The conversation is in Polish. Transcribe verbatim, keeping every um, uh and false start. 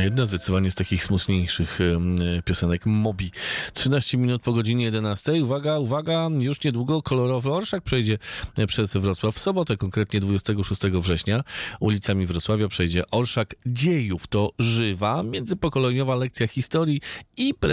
jedna zdecydowanie z takich smutniejszych piosenek. Mobi. trzynaście minut po godzinie jedenastej. Uwaga, uwaga, już niedługo kolorowy orszak przejdzie przez Wrocław. W sobotę, konkretnie dwudziestego szóstego września, ulicami Wrocławia przejdzie orszak dziejów. To żywa, międzypokoleniowa lekcja historii i